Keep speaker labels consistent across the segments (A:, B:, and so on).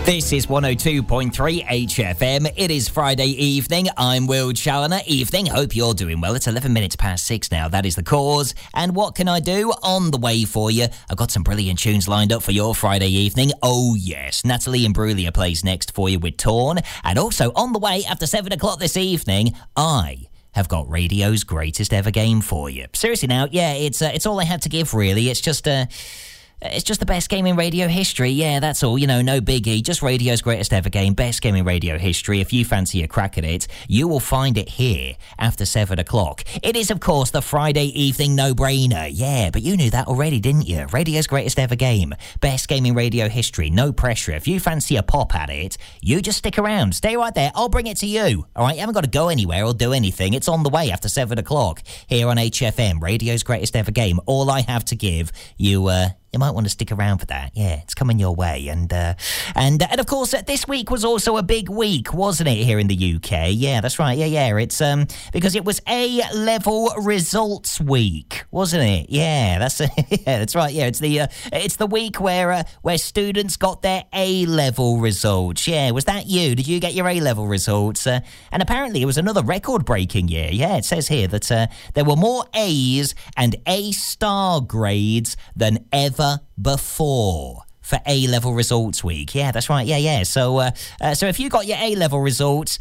A: This is 102.3 HFM. It is Friday evening. I'm Will Challoner. Evening. Hope you're doing well. It's 11 minutes past 6 now. That is the cause. And what can I do? On the way for you. I've got some brilliant tunes lined up for your Friday evening. Oh, yes. Natalie Imbruglia plays next for you with Torn. And also on the way after 7 o'clock this evening, I have got radio's greatest ever game for you. Seriously now, yeah, it's all I had to give, really. It's just the best game in radio history. Yeah, that's all. You know, no biggie. Just radio's greatest ever game. Best game in radio history. If you fancy a crack at it, you will find it here after 7 o'clock. It is, of course, the Friday evening no-brainer. Yeah, but you knew that already, didn't you? Radio's greatest ever game. Best game in radio history. No pressure. If you fancy a pop at it, you just stick around. Stay right there. I'll bring it to you. All right? You haven't got to go anywhere or do anything. It's on the way after 7 o'clock here on HFM. Radio's greatest ever game. All I have to give you, you might want to stick around for that. Yeah, it's coming your way. And of course, this week was also a big week, wasn't it, here in the UK? Yeah, that's right. Yeah. It's because it was A-level results week, wasn't it? Yeah, that's right. Yeah, it's the week where students got their A-level results. Yeah, was that you? Did you get your A-level results? And apparently, it was another record-breaking year. Yeah, it says here that there were more A's and A-star grades than ever before for A-level results week. Yeah, that's right. Yeah. So if you got your A-level results,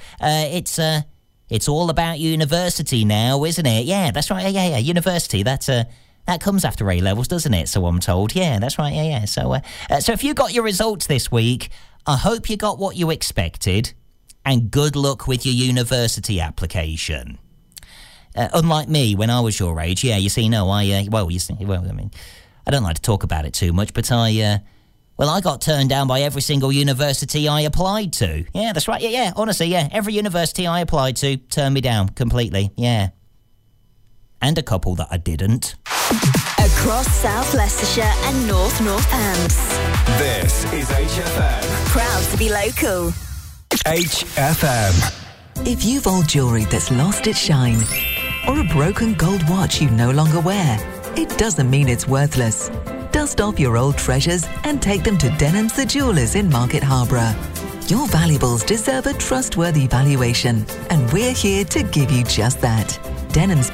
A: it's all about university now, isn't it? Yeah, that's right. Yeah. University. That comes after A-levels, doesn't it? So I'm told. Yeah, that's right. Yeah. So if you got your results this week, I hope you got what you expected, and good luck with your university application. Unlike me when I was your age. Yeah, you see, no, I mean, I don't like to talk about it too much, but I got turned down by every single university I applied to. Yeah, that's right. Yeah, honestly, yeah. Every university I applied to turned me down completely. Yeah. And a couple that I didn't.
B: Across South Leicestershire and North Northants.
C: This is HFM.
B: Proud to be local.
C: HFM.
D: If you've old jewellery that's lost its shine, or a broken gold watch you no longer wear, it doesn't mean it's worthless. Dust off your old treasures and take them to Denham's the Jewellers in Market Harborough. Your valuables deserve a trustworthy valuation, and we're here to give you just that. Denham's